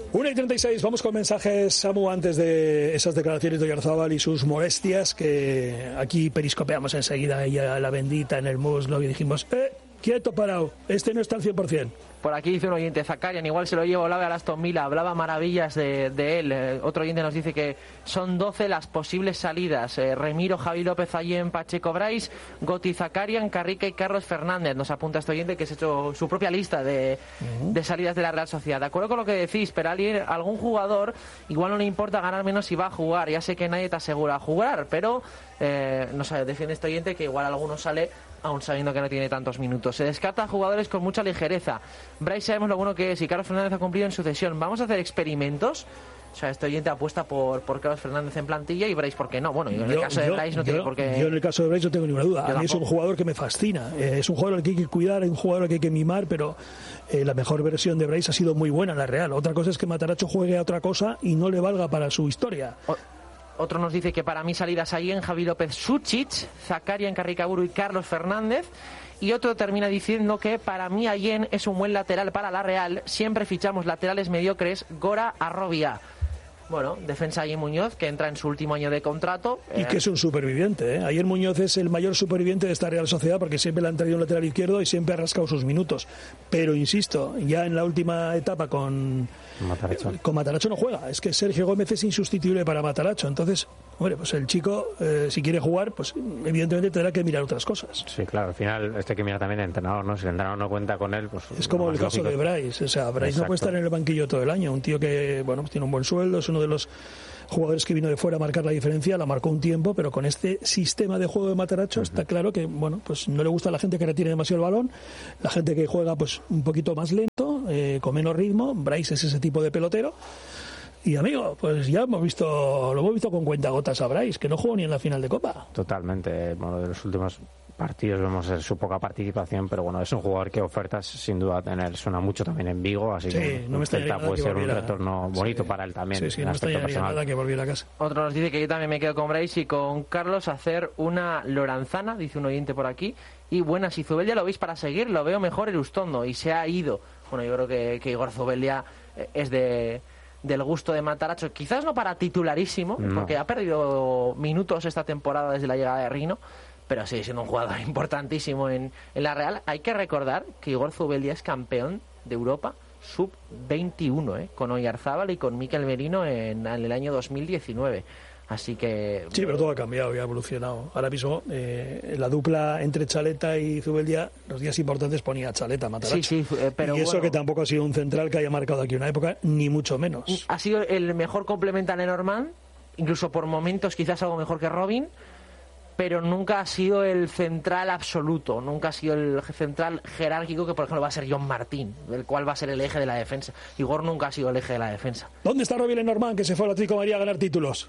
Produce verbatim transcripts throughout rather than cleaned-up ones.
una y treinta y seis, vamos con mensajes, Samu, antes de esas declaraciones de Oyarzábal y sus molestias, que aquí periscopeamos enseguida ella la bendita en el muslo y dijimos, eh, quieto parado, este no está al cien por ciento. Por aquí dice un oyente, Zakarian, igual se lo lleva Olave al Aston Villa, hablaba maravillas de, de él. Eh, otro oyente nos dice que son doce las posibles salidas. Eh, Remiro, Javi López, Allen, Pacheco, Brais, Goti, Zakarian, Carrica y Carlos Fernández. Nos apunta este oyente que se ha hecho su propia lista de, uh-huh. de salidas de la Real Sociedad. De acuerdo con lo que decís, pero alguien, algún jugador igual no le importa ganar menos si va a jugar. Ya sé que nadie te asegura jugar, pero eh, no sé, defiende este oyente que igual alguno sale aún sabiendo que no tiene tantos minutos. Se descarta a jugadores con mucha ligereza. Brais sabemos lo bueno que es y Carlos Fernández ha cumplido en sucesión. Vamos a hacer experimentos. O sea, este oyente apuesta por, por Carlos Fernández en plantilla y Brais, ¿por qué no? Bueno, yo en el caso de Brais no tiene por qué... Yo en el caso de Brais no tengo ninguna duda. A mí es un jugador que me fascina. Eh, es un jugador al que hay que cuidar, es un jugador al que hay que mimar, pero eh, la mejor versión de Brais ha sido muy buena en la Real. Otra cosa es que Matarazzo juegue a otra cosa y no le valga para su historia. O... Otro nos dice que para mí salidas ahí en Javi López, Suchic, Zakarian, Carricaburu y Carlos Fernández. Y otro termina diciendo que para mí Allen es un buen lateral para la Real. Siempre fichamos laterales mediocres, Gora Arrobia. Bueno, defensa Allen Muñoz, que entra en su último año de contrato. Y eh... que es un superviviente, ¿eh? Allen Muñoz es el mayor superviviente de esta Real Sociedad porque siempre le han traído un lateral izquierdo y siempre ha rascado sus minutos. Pero, insisto, ya en la última etapa con Matarazzo, con Matarazzo no juega. Es que Sergio Gómez es insustituible para Matarazzo. Entonces, bueno, pues el chico, eh, si quiere jugar, pues evidentemente tendrá que mirar otras cosas. Sí, claro, al final este que mira también el entrenador, ¿no? Si el entrenador no cuenta con él, pues... Es como el caso lógico de Brais. O sea, Brais no puede estar en el banquillo todo el año. Un tío que, bueno, pues tiene un buen sueldo, es uno de los jugadores que vino de fuera a marcar la diferencia, la marcó un tiempo, pero con este sistema de juego de Matarazzo uh-huh. está claro que, bueno, pues no le gusta a la gente que retiene demasiado el balón, la gente que juega pues un poquito más lento, eh, con menos ritmo. Brais es ese tipo de pelotero. Y amigo, pues ya hemos visto, lo hemos visto con cuentagotas a Brais, que no jugó ni en la final de Copa. Totalmente, bueno, de los últimos partidos vemos su poca participación, pero bueno, es un jugador que ofertas sin duda a tener, suena mucho también en Vigo, así sí, que no me Celta puede ser volviera, un retorno bonito sí, para él también. Sí, sí, no me nada que volviera a casa. Otro nos dice que yo también me quedo con Brais y con Carlos a hacer una Loranzana, dice un oyente por aquí, y buenas, si Zubeldia lo veis para seguir, lo veo mejor el Ustondo, y se ha ido. Bueno, yo creo que, que Igor Zubeldia es de... del gusto de Matarazzo, quizás no para titularísimo, no. porque ha perdido minutos esta temporada desde la llegada de Rino, pero sigue siendo un jugador importantísimo en, en la Real. Hay que recordar que Igor Zubeldia es campeón de Europa sub veintiuno, ¿eh? con Oyarzábal y con Mikel Merino en, en el año dos mil diecinueve. Así que... Sí, pero todo ha cambiado y ha evolucionado. Ahora mismo, eh, la dupla entre Chaleta y Zubeldia, los días importantes ponía Chaleta, Matarazzo. Sí, sí, eh, pero y eso bueno, que tampoco ha sido un central que haya marcado aquí una época, ni mucho menos. Ha sido el mejor complemento a Lenormand, incluso por momentos quizás algo mejor que Robin, pero nunca ha sido el central absoluto, nunca ha sido el central jerárquico que, por ejemplo, va a ser John Martín, el cual va a ser el eje de la defensa. Igor nunca ha sido el eje de la defensa. ¿Dónde está Robin Lenormand, que se fue al Atlético de Madrid a ganar títulos?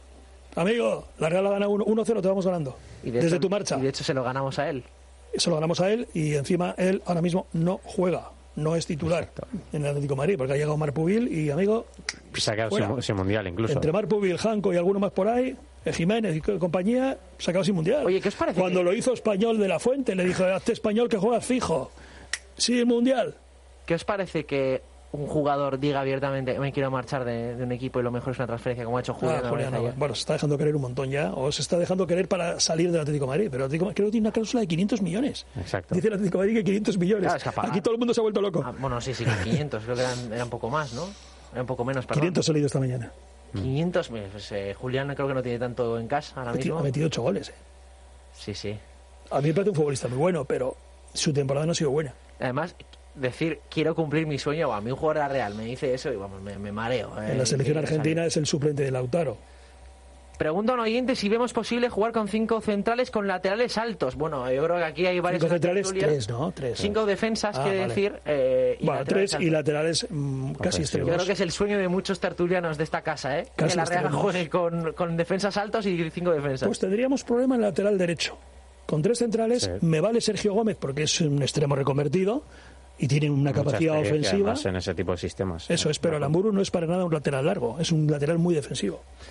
Amigo, la Real ha ganado uno cero, te vamos ganando. Y de desde hecho, tu marcha. Y de hecho se lo ganamos a él. Se lo ganamos a él y encima él ahora mismo no juega, no es titular. Exacto. En el Atlético de Madrid, porque ha llegado Marc Pubil y, amigo, se ha quedado sin, sin mundial incluso. Entre Marc Pubil, Janco y alguno más por ahí, Jiménez y compañía, se ha quedado sin mundial. Oye, ¿qué os parece? Cuando que... lo hizo Español de la Fuente, le dijo, hazte Español que juegas fijo. Sí, mundial. ¿Qué os parece que un jugador diga abiertamente me quiero marchar de, de un equipo y lo mejor es una transferencia, como ha hecho Julián? Ah, Julián no, bueno, se está dejando querer un montón ya, o se está dejando querer para salir del Atlético de Madrid, pero el Atlético creo que tiene una cláusula de quinientos millones. Exacto. Dice el Atlético de Madrid que quinientos millones. Claro, es que aquí todo el mundo se ha vuelto loco. Ah, bueno, sí, sí, que quinientos, creo que eran, eran un poco más, ¿no? Era un poco menos, perdón. quinientos he leído esta mañana. quinientos, pues, eh, Julián creo que no tiene tanto en casa ahora mismo. Ha metido ocho goles, eh. Sí, sí. A mí me parece un futbolista muy bueno, pero su temporada no ha sido buena. Además, decir quiero cumplir mi sueño, o a mí un jugador de la Real me dice eso y vamos, me, me mareo. Eh, en la selección argentina es el suplente de Lautaro. Pregunta a un oyente si vemos posible jugar con cinco centrales con laterales altos. Bueno, yo creo que aquí hay varios. Cinco centrales, tres, ¿no? Tres. Cinco defensas, ah, quiere vale. decir. Eh, y bueno, tres altos. Y laterales mmm, casi extremos. Yo creo que es el sueño de muchos tertulianos de esta casa, ¿eh? Casi que la Real extremos. juegue con, con defensas altos y cinco defensas. Pues tendríamos problema en el lateral derecho. Con tres centrales, sí. Me vale Sergio Gómez porque es un extremo reconvertido y tiene una Mucha capacidad ofensiva. En ese tipo de sistemas. Eso es, pero Alamburu no es para nada un lateral largo, es un lateral muy defensivo.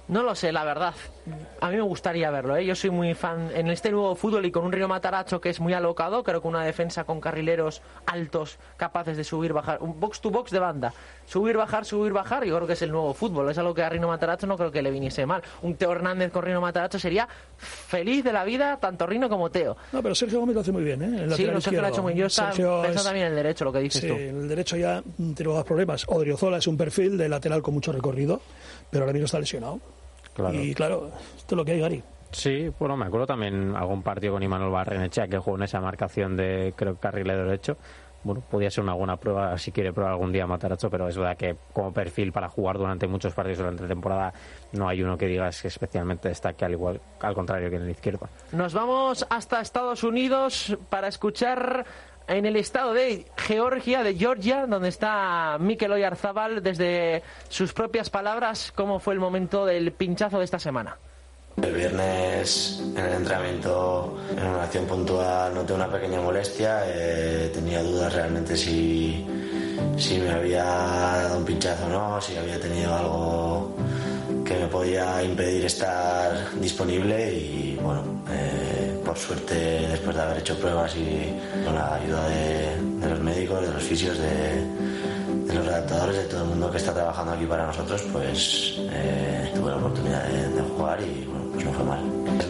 No lo sé, la verdad. A mí me gustaría verlo, ¿eh? Yo soy muy fan en este nuevo fútbol y con un Rino Matarazzo que es muy alocado. Creo que una defensa con carrileros altos capaces de subir, bajar, un box to box de banda, subir, bajar, subir, bajar. Yo creo que es el nuevo fútbol. Es algo que a Rino Matarazzo no creo que le viniese mal. Un Teo Hernández con Rino Matarazzo sería feliz de la vida, tanto Rino como Teo. No, pero Sergio Gómez lo hace muy bien, ¿eh? El sí, no, Sergio lo ha hecho muy bien. Yo estaba pensando es... también en el derecho, lo que dices sí, tú. El derecho ya tiene más problemas. Odriozola es un perfil de lateral con mucho recorrido, pero ahora mismo está lesionado. Claro. Y claro, esto es lo que hay, Gary. Sí, bueno, me acuerdo también algún partido con Imanol Barrenechea que jugó en esa marcación de, creo, carrilero derecho. Bueno, podía ser una buena prueba si quiere probar algún día Matarazzo, pero es verdad que como perfil para jugar durante muchos partidos durante la temporada no hay uno que digas que especialmente destaque, al igual, al contrario que en el izquierdo. Nos vamos hasta Estados Unidos para escuchar en el estado de Georgia, de Georgia, donde está Mikel Oyarzabal, desde sus propias palabras, cómo fue el momento del pinchazo de esta semana. El viernes en el entrenamiento, en una acción puntual, noté una pequeña molestia. Eh, tenía dudas realmente si, si me había dado un pinchazo o no, si había tenido algo que me podía impedir estar disponible y bueno, eh, por suerte después de haber hecho pruebas y con la ayuda de, de los médicos, de los fisios, de, de los adaptadores, de todo el mundo que está trabajando aquí para nosotros, pues eh, tuve la oportunidad de, de jugar y bueno, pues no fue mal.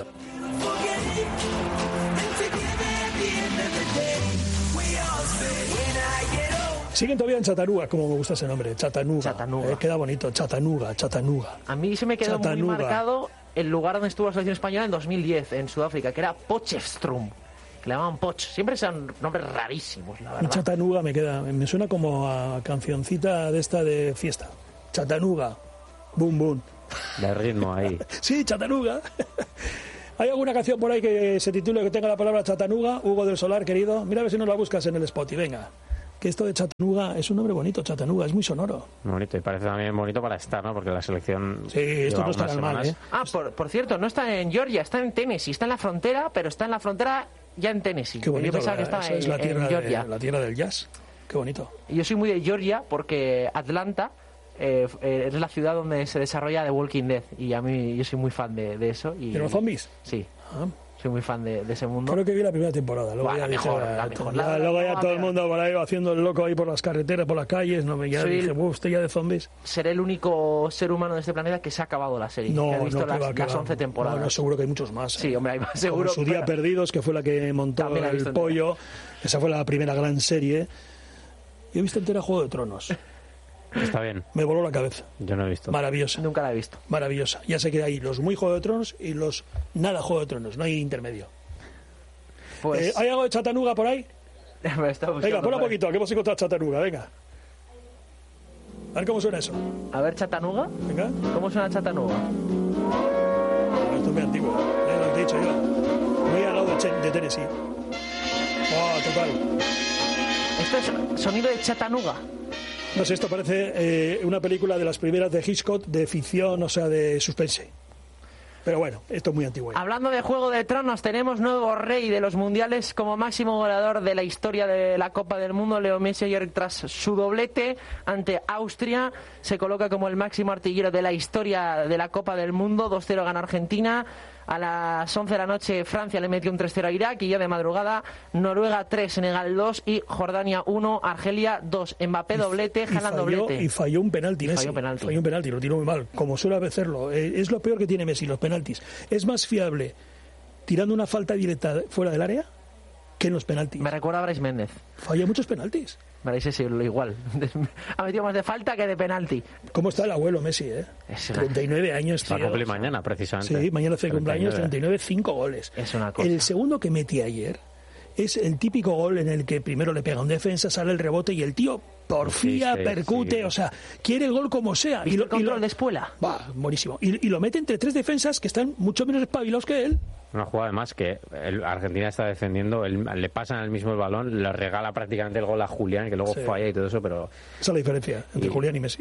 Siguen todavía en Chattanooga, como me gusta ese nombre, Chattanooga. Chattanooga. Eh, queda bonito, Chattanooga, Chattanooga. A mí se me quedó Chattanooga. muy marcado el lugar donde estuvo la selección española en dos mil diez, en Sudáfrica, que era Potchefstroom, que le llamaban Poch. Siempre son nombres rarísimos, la verdad. Y Chattanooga me queda, me suena como a cancioncita de esta de fiesta. Chattanooga, boom, boom. De ritmo ahí. Sí, Chattanooga. ¿Hay alguna canción por ahí que se titule que tenga la palabra Chattanooga? Hugo del Solar, querido. Mira a ver si nos la buscas en el Spotify, venga. Que esto de Chattanooga es un nombre bonito, Chattanooga, es muy sonoro. Bonito, y parece también bonito para estar, ¿no? Porque la selección... Sí, esto no está mal, ¿eh? Ah, por, por cierto, no está en Georgia, está en Tennessee, está en la frontera, pero está en la frontera ya en Tennessee. Qué bonito. Yo pensaba que estaba en, es la tierra en Georgia. De, la tierra del jazz. Qué bonito. Y yo soy muy de Georgia porque Atlanta eh, eh, es la ciudad donde se desarrolla The Walking Dead y a mí yo soy muy fan de, de eso. Y, ¿De los zombies? Sí. Ah. Soy muy fan de, de ese mundo. Creo que vi la primera temporada. Luego Buah, ya la dije, mejor, ya, la mejor. ya, La, luego la, ya la, todo la, el mundo por ahí haciendo el loco ahí por las carreteras, por las calles. No me ya Soy dije, el... usted ya de zombies. Seré el único ser humano de este planeta que se ha acabado la serie. No, que ha visto no, las, va, las once temporadas. No, no, seguro que hay muchos más. ¿eh? Sí, hombre, hay más seguro. Como su día pero... Perdidos, que fue la que montó el pollo. Entera. Esa fue la primera gran serie. Yo he visto entera Juego de Tronos. Está bien. Me voló la cabeza. Yo no he visto. Maravillosa. Nunca la he visto. Maravillosa. Ya sé que hay los muy Juego de Tronos y los nada Juego de Tronos. No hay intermedio. Pues... Eh, ¿Hay algo de Chattanooga por ahí? Venga, pon un poquito, que hemos encontrado Chattanooga, venga. A ver cómo suena eso. A ver, Chattanooga. Venga. ¿Cómo suena Chattanooga? Esto es muy antiguo, ya lo he dicho yo. Muy al lado de, de Tennessee. Oh, total. Esto es sonido de Chattanooga. No sé, esto parece eh, una película de las primeras de Hitchcock, de ficción, o sea, de suspense. Pero bueno, esto es muy antiguo. Hablando de Juego de Tronos, tenemos nuevo rey de los mundiales como máximo goleador de la historia de la Copa del Mundo. Leo Messi, ayer tras su doblete ante Austria, se coloca como el máximo artillero de la historia de la Copa del Mundo. dos cero gana Argentina. A las once de la noche Francia le metió un tres cero a Irak y ya de madrugada Noruega tres, Senegal dos y Jordania uno, Argelia dos. Mbappé doblete, Haaland doblete. Y falló un penalti Messi. Falló penalti. Falló un penalti, lo tiró muy mal, como suele hacerlo. Eh, es lo peor que tiene Messi, los penaltis. Es más fiable tirando una falta directa fuera del área que en los penaltis. Me recuerda a Brais Méndez. Falló muchos penaltis. Brais es igual. Ha metido más de falta que de penalti. ¿Cómo está el abuelo Messi, eh? Es una... treinta y nueve años, tío. Va a cumplir mañana, precisamente. Sí, mañana hace cumpleaños, treinta y nueve, cinco goles. Es una cosa. El segundo que metí ayer es el típico gol en el que primero le pega un defensa, sale el rebote y el tío porfía, sí, sí, percute, sí. O sea, quiere el gol como sea. ¿Y, y lo, el control de Espuela? Va, buenísimo. Y, y lo mete entre tres defensas que están mucho menos espabilados que él. Una jugada además que el Argentina está defendiendo, el, le pasan al mismo el balón, le regala prácticamente el gol a Julián, que luego sí. falla y todo eso, pero... Esa es la diferencia entre y, Julián y Messi.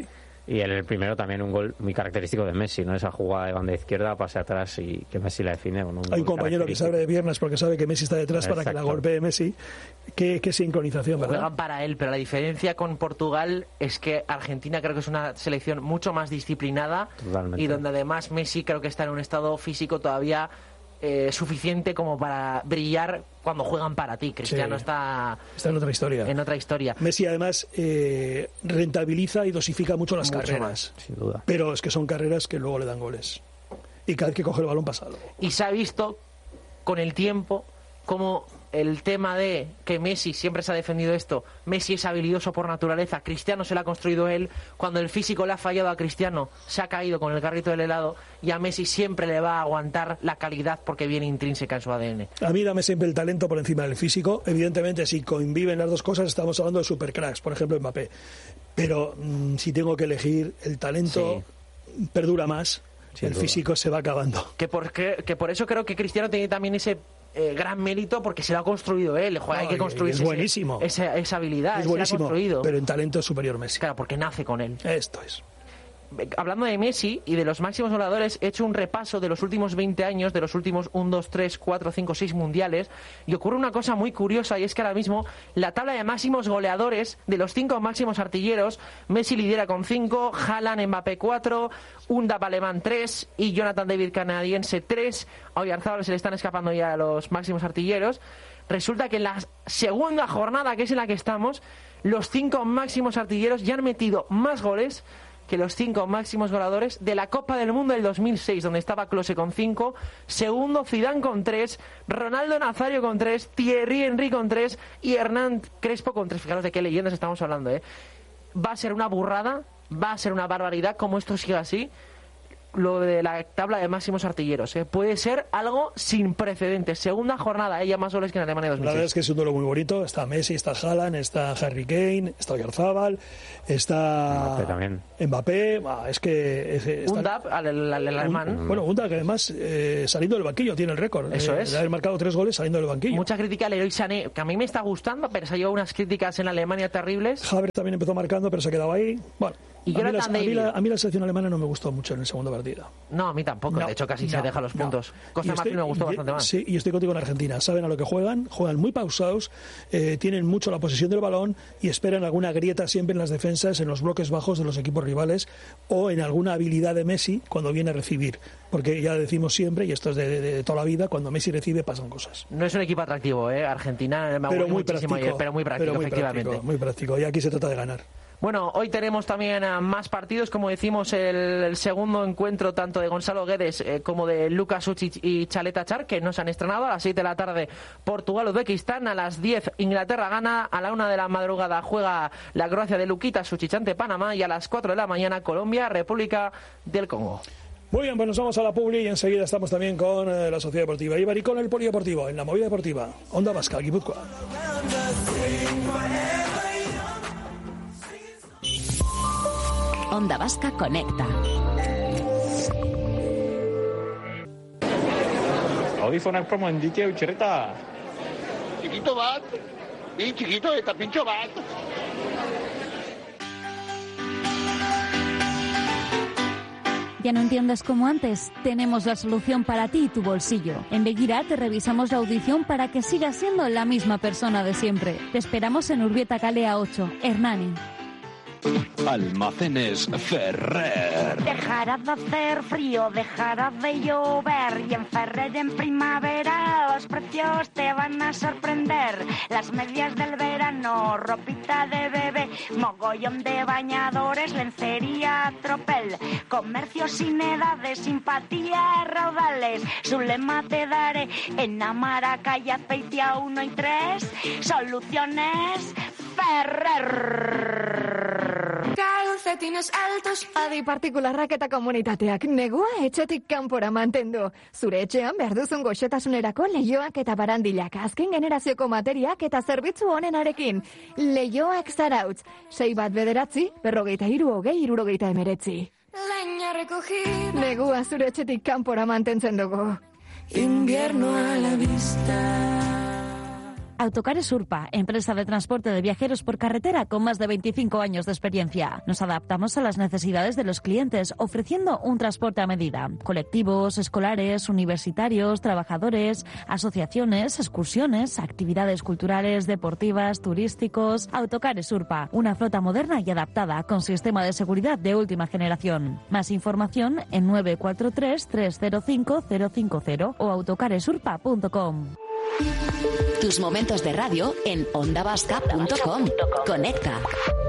Y en el primero también un gol muy característico de Messi, ¿no? Esa jugada de banda izquierda, pase atrás y que Messi la define. Bueno, un Hay un compañero que se abre de piernas porque sabe que Messi está detrás. Exacto. Para que la golpee Messi. Qué, qué sincronización, ¿verdad? Juegan para él, pero la diferencia con Portugal es que Argentina creo que es una selección mucho más disciplinada. Totalmente. Y donde además Messi creo que está en un estado físico todavía Eh, suficiente como para brillar cuando juegan para ti. Cristiano sí, está está en otra historia. En otra historia. Messi además eh, rentabiliza y dosifica mucho las mucho carreras, más, sin duda. Pero es que son carreras que luego le dan goles. Y cada vez que coge el balón pasa algo. Y se ha visto con el tiempo como el tema de que Messi siempre se ha defendido esto. Messi es habilidoso por naturaleza. Cristiano se lo ha construido él. Cuando el físico le ha fallado a Cristiano, se ha caído con el carrito del helado. Y a Messi siempre le va a aguantar la calidad porque viene intrínseca en su A D N. A mí dame siempre el talento por encima del físico. Evidentemente, si conviven las dos cosas, estamos hablando de supercracks, por ejemplo Mbappé. Pero mmm, si tengo que elegir, el talento sí. perdura más. Sin el duda. Físico se va acabando. Que por, que, que por eso creo que Cristiano tiene también ese eh, gran mérito porque se lo ha construido él. Joder, no, hay que construir es buenísimo. Esa, esa habilidad. Es buenísimo, se la ha construido. Pero en talento es superior Messi. Claro, porque nace con él. Esto es. Hablando de Messi y de los máximos goleadores, he hecho un repaso de los últimos veinte años, de los últimos uno, dos, tres, cuatro, cinco, seis mundiales, y ocurre una cosa muy curiosa, y es que ahora mismo la tabla de máximos goleadores de los cinco máximos artilleros, Messi lidera con cinco, Haaland, Mbappé cuatro, Undap alemán tres y Jonathan David canadiense tres. A Oyarzábal se le están escapando ya a los máximos artilleros. Resulta que en la segunda jornada, que es en la que estamos, los cinco máximos artilleros ya han metido más goles que los cinco máximos goleadores de la Copa del Mundo del dos mil seis, donde estaba Klose con cinco, segundo Zidane con tres, Ronaldo Nazario con tres, Thierry Henry con tres y Hernán Crespo con tres. Fijaros de qué leyendas estamos hablando, ¿eh? Va a ser una burrada, va a ser una barbaridad como esto siga así, lo de la tabla de máximos artilleros, ¿eh? Puede ser algo sin precedentes. Segunda jornada, ella ¿eh? Más goles que en Alemania dos mil seis. La verdad es que es un duelo muy bonito. Está Messi, está Haaland, está Harry Kane, está Oyarzábal, está Mbappé también. Mbappé, ah, es que es, está... Undap, al, al, al alemán. Un, bueno, Undap que además eh, saliendo del banquillo tiene el récord. Eso eh, es. De haber marcado tres goles saliendo del banquillo. Mucha crítica al Leroy Sané, que a mí me está gustando, pero se ha llevado unas críticas en Alemania terribles. Havertz también empezó marcando, pero se ha quedado ahí. Bueno. Y a, mí la, a, mí la, a mí la selección alemana no me gustó mucho en el segundo partido. No, a mí tampoco. No, de hecho, casi no, se deja los puntos. No. Costa de Marfil me gustó bastante más. Sí, y estoy contigo en Argentina. Saben a lo que juegan, juegan muy pausados, eh, tienen mucho la posesión del balón y esperan alguna grieta siempre en las defensas, en los bloques bajos de los equipos rivales o en alguna habilidad de Messi cuando viene a recibir. Porque ya decimos siempre, y esto es de, de, de toda la vida, cuando Messi recibe pasan cosas. No es un equipo atractivo, ¿eh? Argentina me ha gustado muchísimo ayer, pero muy práctico, pero muy efectivamente. Práctico, muy práctico, y aquí se trata de ganar. Bueno, hoy tenemos también más partidos, como decimos, el, el segundo encuentro tanto de Gonzalo Guedes eh, como de Luka Sučić y Chaleta Char, que no se han estrenado. A las seis de la tarde Portugal-Uzbekistán, a las diez Inglaterra-Ghana, a la una de la madrugada juega la Croacia de Lukita Sučić ante Panamá y a las cuatro de la mañana Colombia-República del Congo. Muy bien, pues nos vamos a la publi y enseguida estamos también con eh, la Sociedad Deportiva Ibar y con el Polideportivo, en la movida deportiva. Onda Vasca, Guipúzcoa. Onda Vasca Conecta. Audífonak promo indique utxerreta. Chiquito bat, bi chiquito eta pintxo bat. ¿Ya no entiendes como antes? Tenemos la solución para ti y tu bolsillo. En Begira te revisamos la audición para que sigas siendo la misma persona de siempre. Te esperamos en Urbieta Calea ocho, Hernani. Almacenes Ferrer. Dejará de hacer frío, dejará de llover y en Ferrer en primavera los precios te van a sorprender. Las medias del verano, ropita de bebé, mogollón de bañadores, lencería, tropel, comercio sin edades, simpatía, raudales. Su lema te daré en Amara, calle Azpeitia uno y tres. Soluciones Ferrer. Calcetines altos, adi partikularrak eta komunitateak. Negua etxetik kanpora mantendu. Zure etxean behar duzun goxotasunerako leioak eta barandilak. Azken generazioko materiak eta zerbitzu honenarekin. Leioak Zarautz. Sei bat bederatzi, berrogeita hiru hogei hirurogeita emeretzi. Leña recogida. Negua zure etxetik kanpora mantentzen dugu. Invierno a la vista. Autocares Urpa, empresa de transporte de viajeros por carretera con más de veinticinco años de experiencia. Nos adaptamos a las necesidades de los clientes, ofreciendo un transporte a medida. Colectivos, escolares, universitarios, trabajadores, asociaciones, excursiones, actividades culturales, deportivas, turísticos. Autocares Urpa, una flota moderna y adaptada con sistema de seguridad de última generación. Más información en nueve cuatro tres, tres cero cinco, cero cinco cero o autocaresurpa punto com. Tus momentos de radio en onda vasca punto com. Conecta.